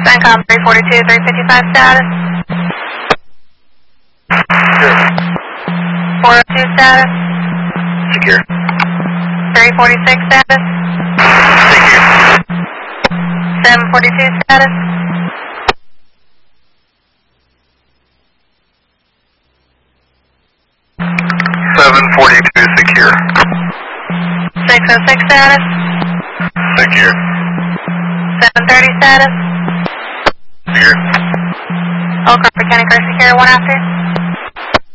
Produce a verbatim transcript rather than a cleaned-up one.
CENTCOM three forty-two, three fifty-five status. Secure. four oh two status. Secure. three forty-six status. Secure. seven forty-two status. seven forty-two secure. six oh six status. Secure. seven thirty status. Secure. Old Crawford County Car Secure, one after.